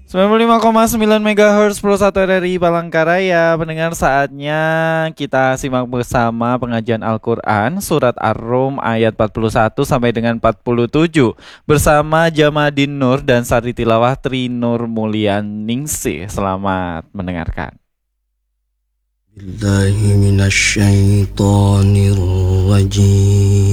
95,9 MHz Pro 1 RRI Palangkaraya. Pendengar, saatnya kita simak bersama pengajian Al-Quran Surat Ar-Rum ayat 41 sampai dengan 47 bersama Jamadin Nur dan Sari Tilawah Tri Nur Mulyaningsih. Selamat mendengarkan. Billahi minasyaitonir rajim.